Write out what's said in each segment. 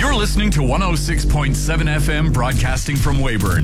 You're listening to 106.7 FM broadcasting from Weyburn.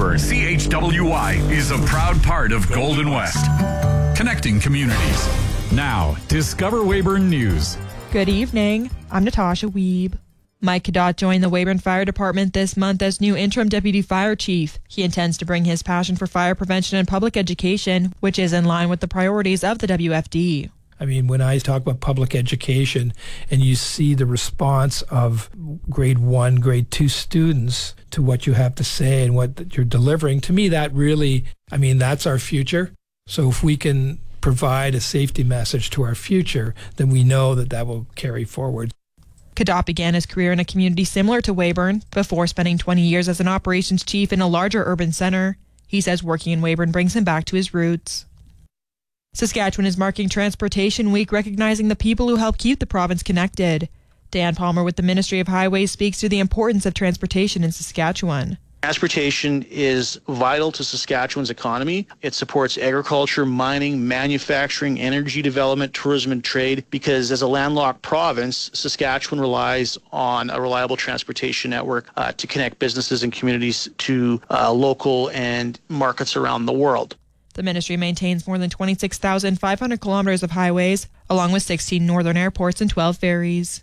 CHWY is a proud part of Golden West. Connecting communities. Now, Discover Weyburn News. Good evening. I'm Natasha Wiebe. Mike Cadott joined the Weyburn Fire Department this month as new interim deputy fire chief. He intends to bring his passion for fire prevention and public education, which is in line with the priorities of the WFD. I mean, when I talk about public education and you see the response of grade 1, grade 2 students to what you have to say and what you're delivering, to me that really, that's our future. So if we can provide a safety message to our future, then we know that will carry forward. Cadott began his career in a community similar to Weyburn before spending 20 years as an operations chief in a larger urban center. He says working in Weyburn brings him back to his roots. Saskatchewan is marking Transportation Week, recognizing the people who help keep the province connected. Dan Palmer with the Ministry of Highways speaks to the importance of transportation in Saskatchewan. Transportation is vital to Saskatchewan's economy. It supports agriculture, mining, manufacturing, energy development, tourism, and trade, because as a landlocked province, Saskatchewan relies on a reliable transportation network to connect businesses and communities to local and markets around the world. The ministry maintains more than 26,500 kilometers of highways, along with 16 northern airports and 12 ferries.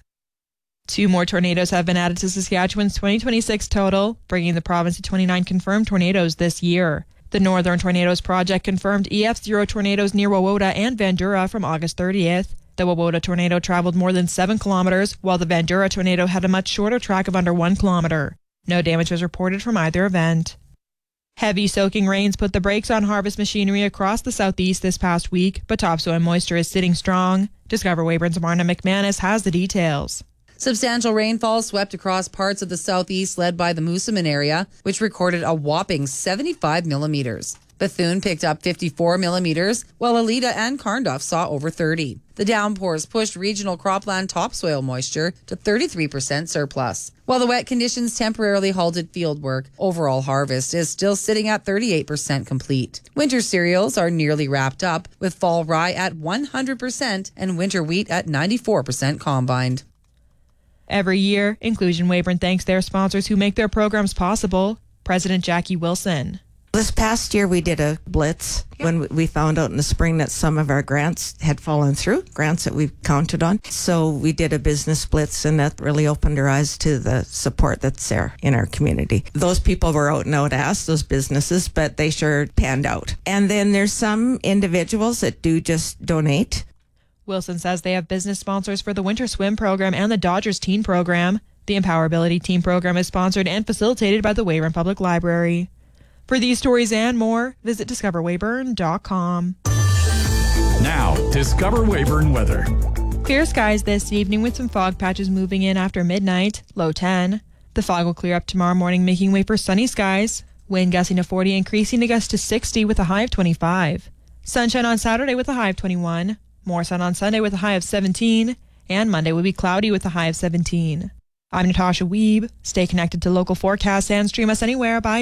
2 more tornadoes have been added to Saskatchewan's 2026 total, bringing the province to 29 confirmed tornadoes this year. The Northern Tornadoes Project confirmed EF0 tornadoes near Wawota and Vandura from August 30th. The Wawota tornado traveled more than 7 kilometers, while the Vandura tornado had a much shorter track of under 1 kilometer. No damage was reported from either event. Heavy soaking rains put the brakes on harvest machinery across the southeast this past week, but topsoil moisture is sitting strong. Discover Weyburn's Marna McManus has the details. Substantial rainfall swept across parts of the southeast led by the Moosomin area, which recorded a whopping 75 millimeters. Bethune picked up 54 millimeters, while Alita and Carnduff saw over 30. The downpours pushed regional cropland topsoil moisture to 33% surplus. While the wet conditions temporarily halted fieldwork, overall harvest is still sitting at 38% complete. Winter cereals are nearly wrapped up, with fall rye at 100% and winter wheat at 94% combined. Every year, Inclusion Weyburn thanks their sponsors who make their programs possible. President Jackie Wilson. This past year we did a blitz when we found out in the spring that some of our grants had fallen through, grants that we've counted on. So we did a business blitz, and that really opened our eyes to the support that's there in our community. Those people were out and out asked, those businesses, but they sure panned out. And then there's some individuals that do just donate. Wilson says they have business sponsors for the Winter Swim program and the Dodgers Teen program. The Empowerability Teen program is sponsored and facilitated by the Weyburn Public Library. For these stories and more, visit discoverweyburn.com. Now, Discover Weyburn weather. Clear skies this evening with some fog patches moving in after midnight, low 10. The fog will clear up tomorrow morning, making way for sunny skies. Wind gusting to 40, increasing to gust to 60 with a high of 25. Sunshine on Saturday with a high of 21. More sun on Sunday with a high of 17. And Monday will be cloudy with a high of 17. I'm Natasha Wiebe. Stay connected to local forecasts and stream us anywhere by